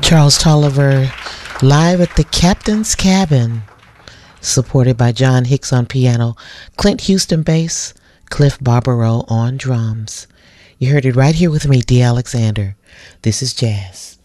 Charles Tolliver live at the Captain's Cabin, supported by John Hicks on piano, Clint Houston bass, Cliff Barbaro on drums. You heard it right here with me, D. Alexander. This is jazz.